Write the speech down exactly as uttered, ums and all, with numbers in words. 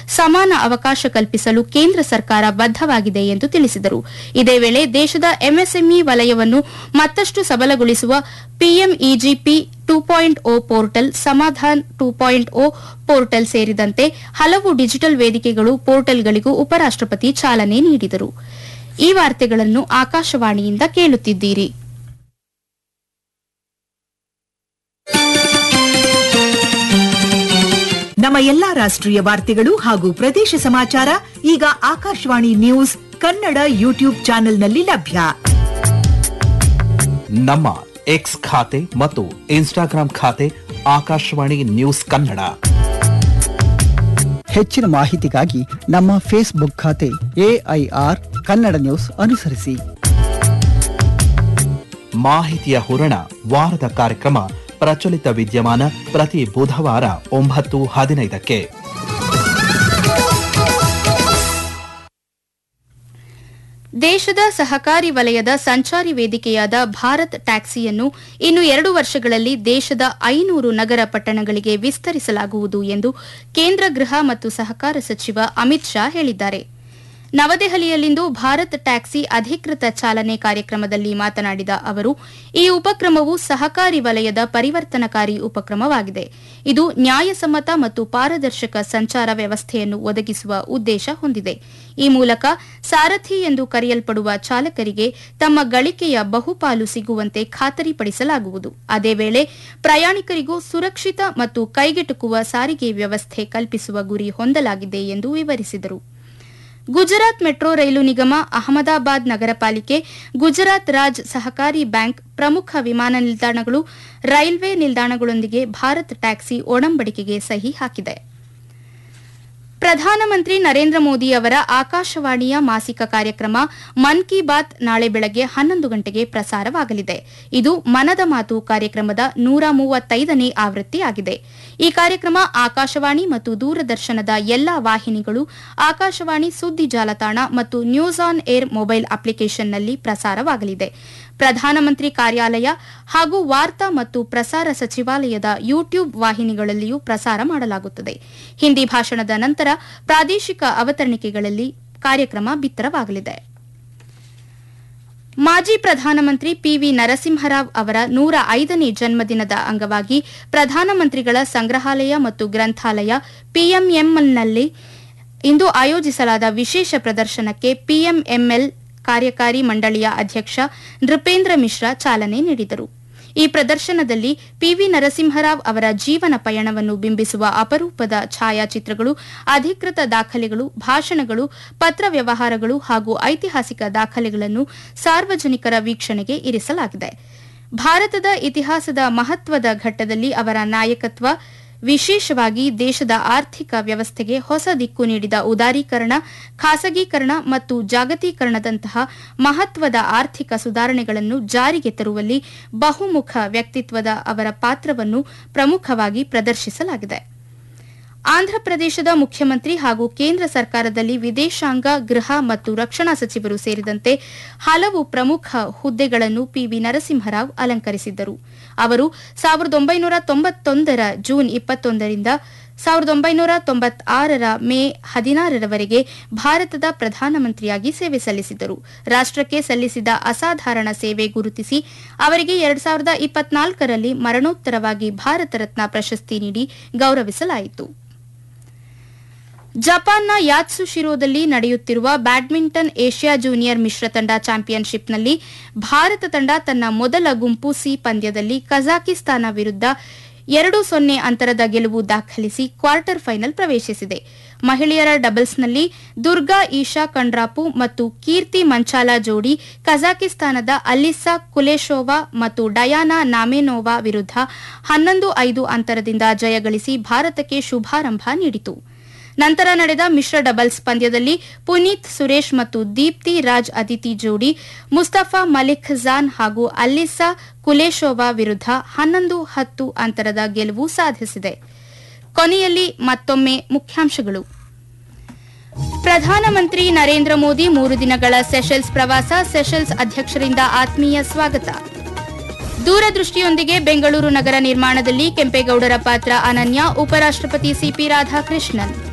ಸಮಾನ ಅವಕಾಶ ಕಲ್ಪಿಸಲು ಕೇಂದ್ರ ಸರ್ಕಾರ ಬದ್ದವಾಗಿದೆ ಎಂದು ತಿಳಿಸಿದರು. ಇದೇ ವೇಳೆ ದೇಶದ ಎಂಎಸ್ಎಂಇ ವಲಯವನ್ನು ಮತ್ತಷ್ಟು ಸಬಲಗೊಳಿಸುವ ಪಿಎಂಇಜಿಪಿ ಟೂ ಪಾಯಿಂಟ್ ಓ ಪೋರ್ಟಲ್, ಸಮಾಧಾನ್ ಟೂ ಪಾಯಿಂಟ್ ಓ ಪೋರ್ಟಲ್ ಸೇರಿದಂತೆ ಹಲವು ಡಿಜಿಟಲ್ ವೇದಿಕೆಗಳು, ಪೋರ್ಟಲ್ಗಳಿಗೂ ಉಪರಾಷ್ಟಪತಿ ಚಾಲನೆ ನೀಡಿದರು. ಈ ವಾರ್ತೆಗಳನ್ನು ಆಕಾಶವಾಣಿಯಿಂದ ಕೇಳುತ್ತಿದ್ದೀರಿ. ನಮ್ಮ ಎಲ್ಲಾ ರಾಷ್ಟ್ರೀಯ ವಾರ್ತೆಗಳು ಹಾಗೂ ಪ್ರದೇಶ ಸಮಾಚಾರ ಈಗ ಆಕಾಶವಾಣಿ ನ್ಯೂಸ್ ಕನ್ನಡ ಯೂಟ್ಯೂಬ್ ಚಾನೆಲ್ನಲ್ಲಿ ಲಭ್ಯ. ನಮ್ಮ ಎಕ್ಸ್ ಖಾತೆ ಮತ್ತು ಇನ್ಸ್ಟಾಗ್ರಾಂ ಖಾತೆ ಆಕಾಶವಾಣಿ ನ್ಯೂಸ್ ಕನ್ನಡ. ಹೆಚ್ಚಿನ ಮಾಹಿತಿಗಾಗಿ ನಮ್ಮ ಫೇಸ್ಬುಕ್ ಖಾತೆ ಎಐಆರ್ ಕನ್ನಡ ನ್ಯೂಸ್ ಅನುಸರಿಸಿ. ಮಾಹಿತಿಯ ಹೂರಣ ವಾರದ ಕಾರ್ಯಕ್ರಮ ಪ್ರಚಲಿತ ವಿದ್ಯಮಾನ ಪ್ರತಿ ಬುಧವಾರ ಒಂಬತ್ತು ಹದಿನೈದಕ್ಕೆ. ದೇಶದ ಸಹಕಾರಿ ವಲಯದ ಸಂಚಾರಿ ವೇದಿಕೆಯಾದ ಭಾರತ್ ಟ್ಯಾಕ್ಸಿಯನ್ನು ಇನ್ನು ಎರಡು ವರ್ಷಗಳಲ್ಲಿ ದೇಶದ ಐನೂರು ನಗರ ಪಟ್ಟಣಗಳಿಗೆ ವಿಸ್ತರಿಸಲಾಗುವುದು ಎಂದು ಕೇಂದ್ರ ಗೃಹ ಮತ್ತು ಸಹಕಾರ ಸಚಿವ ಅಮಿತ್ ಶಾ ಹೇಳಿದ್ದಾರೆ. ನವದೆಹಲಿಯಲ್ಲಿಂದು ಭಾರತ್ ಟ್ಯಾಕ್ಸಿ ಅಧಿಕೃತ ಚಾಲನೆ ಕಾರ್ಯಕ್ರಮದಲ್ಲಿ ಮಾತನಾಡಿದ ಅವರು, ಈ ಉಪಕ್ರಮವು ಸಹಕಾರಿ ವಲಯದ ಪರಿವರ್ತನಕಾರಿ ಉಪಕ್ರಮವಾಗಿದೆ. ಇದು ನ್ಯಾಯಸಮ್ಮತ ಮತ್ತು ಪಾರದರ್ಶಕ ಸಂಚಾರ ವ್ಯವಸ್ಥೆಯನ್ನು ಒದಗಿಸುವ ಉದ್ದೇಶ ಹೊಂದಿದೆ. ಈ ಮೂಲಕ ಸಾರಥಿ ಎಂದು ಕರೆಯಲ್ಪಡುವ ಚಾಲಕರಿಗೆ ತಮ್ಮ ಗಳಿಕೆಯ ಬಹುಪಾಲು ಸಿಗುವಂತೆ ಖಾತರಿಪಡಿಸಲಾಗುವುದು. ಅದೇ ವೇಳೆ ಪ್ರಯಾಣಿಕರಿಗೂ ಸುರಕ್ಷಿತ ಮತ್ತು ಕೈಗೆಟುಕುವ ಸಾರಿಗೆ ವ್ಯವಸ್ಥೆ ಕಲ್ಪಿಸುವ ಗುರಿ ಹೊಂದಲಾಗಿದೆ ಎಂದು ವಿವರಿಸಿದರು. ಗುಜರಾತ್ ಮೆಟ್ರೋ ರೈಲು ನಿಗಮ, ಅಹಮದಾಬಾದ್ ನಗರ ಪಾಲಿಕೆ, ಗುಜರಾತ್ ರಾಜ್ ಸಹಕಾರಿ ಬ್ಯಾಂಕ್, ಪ್ರಮುಖ ವಿಮಾನ ನಿಲ್ದಾಣಗಳು, ರೈಲ್ವೆ ನಿಲ್ದಾಣಗಳೊಂದಿಗೆ ಭಾರತ್ ಟ್ಯಾಕ್ಸಿ ಒಡಂಬಡಿಕೆಗೆ ಸಹಿ ಹಾಕಿದೆ. ಪ್ರಧಾನಮಂತ್ರಿ ನರೇಂದ್ರ ಮೋದಿ ಅವರ ಆಕಾಶವಾಣಿಯ ಮಾಸಿಕ ಕಾರ್ಯಕ್ರಮ ಮನ್ ಕಿ ಬಾತ್ ನಾಳೆ ಬೆಳಗ್ಗೆ ಹನ್ನೊಂದು ಗಂಟೆಗೆ ಪ್ರಸಾರವಾಗಲಿದೆ. ಇದು ಮನದ ಮಾತು ಕಾರ್ಯಕ್ರಮದ ನೂರ ಮೂವತ್ತೈದನೇ ಆವೃತ್ತಿಯಾಗಿದೆ. ಈ ಕಾರ್ಯಕ್ರಮ ಆಕಾಶವಾಣಿ ಮತ್ತು ದೂರದರ್ಶನದ ಎಲ್ಲಾ ವಾಹಿನಿಗಳು, ಆಕಾಶವಾಣಿ ಸುದ್ದಿ ಜಾಲತಾಣ ಮತ್ತು ನ್ಯೂಸ್ ಆನ್ ಏರ್ ಮೊಬೈಲ್ ಅಪ್ಲಿಕೇಶನ್ನಲ್ಲಿ ಪ್ರಸಾರವಾಗಲಿದೆ. ಪ್ರಧಾನಮಂತ್ರಿ ಕಾರ್ಯಾಲಯ ಹಾಗೂ ವಾರ್ತಾ ಮತ್ತು ಪ್ರಸಾರ ಸಚಿವಾಲಯದ ಯೂಟ್ಯೂಬ್ ವಾಹಿನಿಗಳಲ್ಲಿಯೂ ಪ್ರಸಾರ ಮಾಡಲಾಗುತ್ತದೆ. ಹಿಂದಿ ಭಾಷಣದ ನಂತರ ಪ್ರಾದೇಶಿಕ ಅವತರಣಿಕೆಗಳಲ್ಲಿ ಕಾರ್ಯಕ್ರಮ ಬಿತ್ತರವಾಗಲಿದೆ. ಮಾಜಿ ಪ್ರಧಾನಮಂತ್ರಿ ಪಿವಿ ನರಸಿಂಹರಾವ್ ಅವರ ನೂರ ಐದನೇ ಜನ್ಮದಿನದ ಅಂಗವಾಗಿ ಪ್ರಧಾನಮಂತ್ರಿಗಳ ಸಂಗ್ರಹಾಲಯ ಮತ್ತು ಗ್ರಂಥಾಲಯ ಪಿಎಂಎಂಎಲ್ನಲ್ಲಿ ಇಂದು ಆಯೋಜಿಸಲಾದ ವಿಶೇಷ ಪ್ರದರ್ಶನಕ್ಕೆ ಪಿಎಂಎಂಎಲ್ ಕಾರ್ಯಕಾರಿ ಮಂಡಳಿಯ ಅಧ್ಯಕ್ಷ ನೃಪೇಂದ್ರ ಮಿಶ್ರಾ ಚಾಲನೆ ನೀಡಿದರು. ಈ ಪ್ರದರ್ಶನದಲ್ಲಿ ಪಿವಿ ನರಸಿಂಹರಾವ್ ಅವರ ಜೀವನ ಪಯಣವನ್ನು ಬಿಂಬಿಸುವ ಅಪರೂಪದ ಛಾಯಾಚಿತ್ರಗಳು, ಅಧಿಕೃತ ದಾಖಲೆಗಳು, ಭಾಷಣಗಳು, ಪತ್ರ ವ್ಯವಹಾರಗಳು ಹಾಗೂ ಐತಿಹಾಸಿಕ ದಾಖಲೆಗಳನ್ನು ಸಾರ್ವಜನಿಕರ ವೀಕ್ಷಣೆಗೆ ಇರಿಸಲಾಗಿದೆ. ಭಾರತದ ಇತಿಹಾಸದ ಮಹತ್ವದ ಘಟ್ಟದಲ್ಲಿ ಅವರ ನಾಯಕತ್ವ, ವಿಶೇಷವಾಗಿ ದೇಶದ ಆರ್ಥಿಕ ವ್ಯವಸ್ಥೆಗೆ ಹೊಸ ದಿಕ್ಕು ನೀಡಿದ ಉದಾರೀಕರಣ, ಖಾಸಗೀಕರಣ ಮತ್ತು ಜಾಗತೀಕರಣದಂತಹ ಮಹತ್ವದ ಆರ್ಥಿಕ ಸುಧಾರಣೆಗಳನ್ನು ಜಾರಿಗೆ ತರುವಲ್ಲಿ ಬಹುಮುಖ ವ್ಯಕ್ತಿತ್ವದ ಅವರ ಪಾತ್ರವನ್ನು ಪ್ರಮುಖವಾಗಿ ಪ್ರದರ್ಶಿಸಲಾಗಿದೆ. ಆಂಧ್ರಪ್ರದೇಶದ ಮುಖ್ಯಮಂತ್ರಿ ಹಾಗೂ ಕೇಂದ್ರ ಸರ್ಕಾರದಲ್ಲಿ ವಿದೇಶಾಂಗ, ಗೃಹ ಮತ್ತು ರಕ್ಷಣಾ ಸಚಿವರು ಸೇರಿದಂತೆ ಹಲವು ಪ್ರಮುಖ ಹುದ್ದೆಗಳನ್ನು ಪಿವಿ ನರಸಿಂಹರಾವ್ ಅಲಂಕರಿಸಿದ್ದರು. ಅವರು ಸಾವಿರದ ಒಂಬೈನೂರ ತೊಂಬತ್ತೊಂದರ ಜೂನ್ ಇಪ್ಪತ್ತೊಂದರಿಂದ ಸಾವಿರದ ಒಂಬೈನೂರ ತೊಂಬತ್ತಾರರ ಮೇ ಹದಿನಾರರವರೆಗೆ ಭಾರತದ ಪ್ರಧಾನಮಂತ್ರಿಯಾಗಿ ಸೇವೆ ಸಲ್ಲಿಸಿದ್ದರು. ರಾಷ್ಟಕ್ಕೆ ಸಲ್ಲಿಸಿದ ಅಸಾಧಾರಣ ಸೇವೆ ಗುರುತಿಸಿ ಅವರಿಗೆ ಎರಡು ಸಾವಿರದ ಇಪ್ಪತ್ನಾಲ್ಕರಲ್ಲಿ ಮರಣೋತ್ತರವಾಗಿ ಭಾರತ ರತ್ನ ಪ್ರಶಸ್ತಿ ನೀಡಿ ಗೌರವಿಸಲಾಯಿತು. ಜಪಾನ್ನ ಯಾತ್ಸುಶಿರೋದಲ್ಲಿ ನಡೆಯುತ್ತಿರುವ ಬ್ಯಾಡ್ಮಿಂಟನ್ ಏಷ್ಯಾ ಜೂನಿಯರ್ ಮಿಶ್ರ ತಂಡ ಚಾಂಪಿಯನ್ಶಿಪ್ನಲ್ಲಿ ಭಾರತ ತಂಡ ತನ್ನ ಮೊದಲ ಗುಂಪು ಸಿ ಪಂದ್ಯದಲ್ಲಿ ಕಜಾಕಿಸ್ತಾನ ವಿರುದ್ಧ ಎರಡು ಸೊನ್ನೆ ಅಂತರದ ಗೆಲುವು ದಾಖಲಿಸಿ ಕ್ವಾರ್ಟರ್ ಫೈನಲ್ ಪ್ರವೇಶಿಸಿದೆ. ಮಹಿಳೆಯರ ಡಬಲ್ಸ್ನಲ್ಲಿ ದುರ್ಗಾ ಈಶಾ ಕಂಡ್ರಾಪು ಮತ್ತು ಕೀರ್ತಿ ಮಂಚಾಲಾ ಜೋಡಿ ಕಜಾಕಿಸ್ತಾನದ ಅಲಿಸಾ ಕುಲೇಶೋವಾ ಮತ್ತು ಡಯಾನಾ ನಾಮೆನೋವಾ ವಿರುದ್ಧ ಹನ್ನೊಂದು ಐದು ಅಂತರದಿಂದ ಜಯಗಳಿಸಿ ಭಾರತಕ್ಕೆ ಶುಭಾರಂಭ ನೀಡಿತು. ನಂತರ ನಡೆದ ಮಿಶ್ರ ಡಬಲ್ಸ್ ಪಂದ್ಯದಲ್ಲಿ ಪುನೀತ್ ಸುರೇಶ್ ಮತ್ತು ದೀಪ್ತಿ ರಾಜ್ ಅದಿತಿ ಜೋಡಿ ಮುಸ್ತಫಾ ಮಲಿಕ್ ಜಾನ್ ಹಾಗೂ ಅಲಿಸಾ ಕುಲೇಶೋವಾ ವಿರುದ್ಧ ಹನ್ನೊಂದು ಹತ್ತು ಅಂತರದ ಗೆಲುವು ಸಾಧಿಸಿದೆ. ಕೊನೆಯಲ್ಲಿ ಮತ್ತೊಮ್ಮೆ ಮುಖ್ಯಾಂಶಗಳು. ಪ್ರಧಾನಮಂತ್ರಿ ನರೇಂದ್ರ ಮೋದಿ ಮೂರು ದಿನಗಳ ಸೆಷೆಲ್ಸ್ ಪ್ರವಾಸ, ಸೆಷೆಲ್ಸ್ ಅಧ್ಯಕ್ಷರಿಂದ ಆತ್ಮೀಯ ಸ್ವಾಗತ. ದೂರದೃಷ್ಟಿಯೊಂದಿಗೆ ಬೆಂಗಳೂರು ನಗರ ನಿರ್ಮಾಣದಲ್ಲಿ ಕೆಂಪೇಗೌಡರ ಪಾತ್ರ ಅನನ್ಯ, ಉಪರಾಷ್ಟಪತಿ ಸಿಪಿ ರಾಧಾಕೃಷ್ಣನ್.